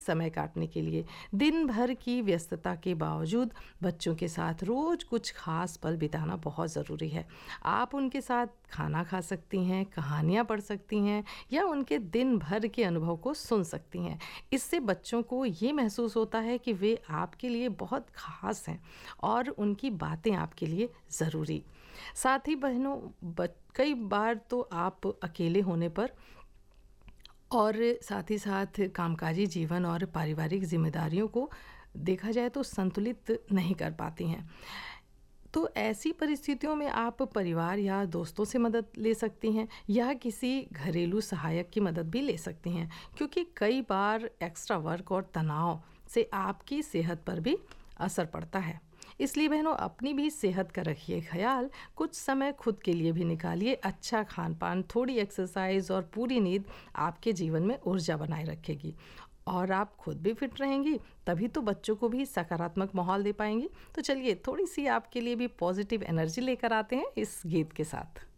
समय काटने के लिए। दिन भर की व्यस्तता के बावजूद बच्चों के साथ रोज़ कुछ खास पल बिताना बहुत ज़रूरी है। आप उनके साथ खाना खा सकती हैं, कहानियाँ पढ़ सकती हैं या उनके दिन भर के अनुभव को सुन सकती हैं। इससे बच्चों को ये महसूस होता है कि वे आपके लिए बहुत खास हैं और उनकी बातें आपके लिए ज़रूरी। साथ ही बहनों, कई बार तो आप अकेले होने पर और साथ ही साथ कामकाजी जीवन और पारिवारिक ज़िम्मेदारियों को देखा जाए तो संतुलित नहीं कर पाती हैं। तो ऐसी परिस्थितियों में आप परिवार या दोस्तों से मदद ले सकती हैं या किसी घरेलू सहायक की मदद भी ले सकती हैं, क्योंकि कई बार एक्स्ट्रा वर्क और तनाव से आपकी सेहत पर भी असर पड़ता है। इसलिए बहनों, अपनी भी सेहत का रखिए ख्याल। कुछ समय खुद के लिए भी निकालिए। अच्छा खान पान, थोड़ी एक्सरसाइज और पूरी नींद आपके जीवन में ऊर्जा बनाए रखेगी और आप खुद भी फिट रहेंगी, तभी तो बच्चों को भी सकारात्मक माहौल दे पाएंगी। तो चलिए थोड़ी सी आपके लिए भी पॉजिटिव एनर्जी लेकर आते हैं इस गीत के साथ।